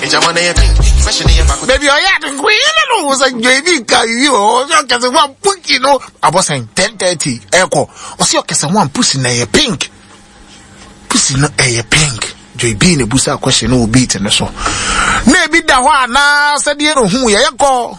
Baby, I had a queen was a JV car, you or one put, you know. I was saying 10:30, echo, or see, okay, one pussy na pink. Pussy no a pink. JB in a busa question, no beat and so. Maybe the one now said, you know, who you call.